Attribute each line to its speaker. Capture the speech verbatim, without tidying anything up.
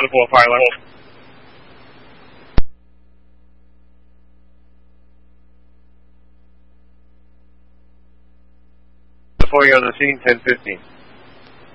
Speaker 1: on the four, fire left. The four, you're on the scene, ten fifteen.